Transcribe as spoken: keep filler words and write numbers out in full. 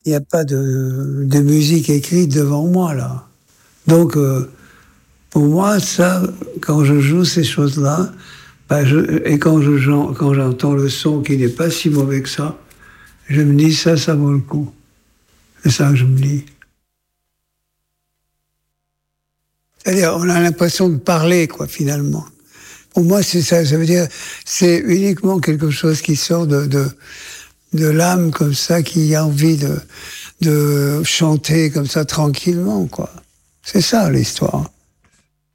il n'y a pas de, de musique écrite devant moi, là. Donc, euh, pour moi, ça, quand je joue ces choses-là, ben je, et quand, je, quand j'entends le son qui n'est pas si mauvais que ça, je me dis, ça, ça vaut le coup. C'est ça que je me dis. C'est-à-dire, on a l'impression de parler, quoi, finalement. Pour moi, c'est ça. Ça veut dire, c'est uniquement quelque chose qui sort de, de, de l'âme, comme ça, qui a envie de, de chanter comme ça, tranquillement, quoi. C'est ça, l'histoire.